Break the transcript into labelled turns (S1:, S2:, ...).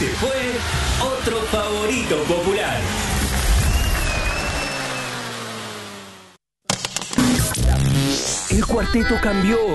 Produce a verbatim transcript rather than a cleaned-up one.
S1: Este fue otro favorito popular. El cuarteto cambió.